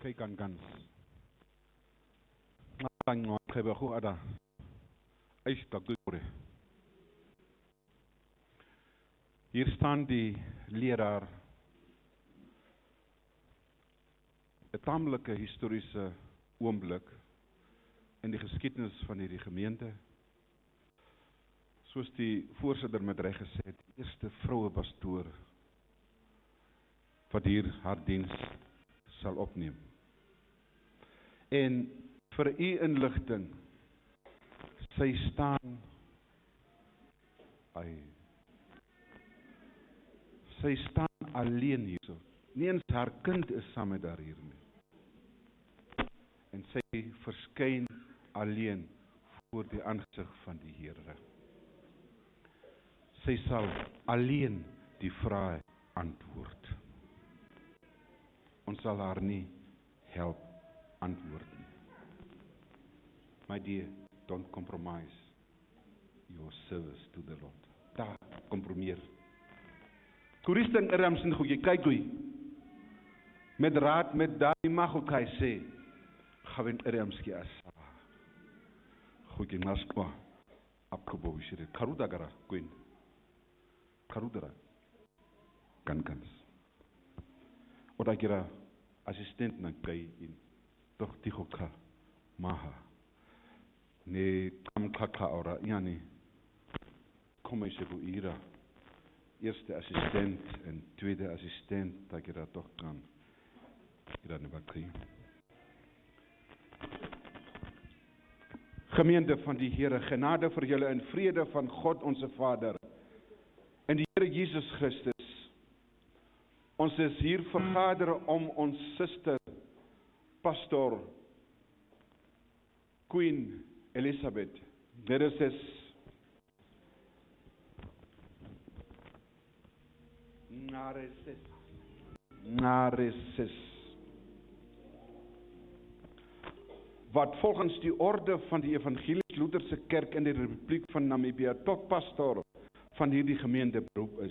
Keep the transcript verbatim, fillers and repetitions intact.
kay kan-kans. Ngatang no khebe khu ada. Eis tak dure. Hier staan die leraar, 'n tamelike historiese oomblik in die geskiedenis van hierdie gemeente. Soos die voorsitter met reg gesê het, die eerste vroue pastoor wat hier haar diens sal opneem. En vir u inligting, sy staan, ai, sy staan alleen hierso. Nie eens haar kind is saam met haar hier nie. En sy verskyn alleen voor die aangesig van die Here. Sy sal alleen die vrae antwoord. Ons sal haar nie help antwoord nie. My dear, don't compromise your service to the Lord. Daar, kompromieer. Toeristen erams in goeie, kyk goeie. Met raad, met daai mag ook hy sê, gaan erams ki asa. Goeie naskwa, apgebouw shire. Karudagara, goeie. Karudara. Kan-kans. Oda kira assistent na kay in. Toch tiho ka, maha. Ne kam kaka ora, yani. Kom eens even ira. Eerste assistent en tweede assistent, dat je dat toch kan. Je dat niet wat krijgen. Gemeente van die Here, genade vir julle en vrede van God onze Vader en die Here Jesus Christus. Ons is hier vergader om ons suster, pastor Queen Elizabeth, Nereses, Nareses, Nareses, wat volgens die orde van die Evangelisch-Lutherse Kerk in die Republiek van Namibië tot pastor van hierdie gemeente beroep is.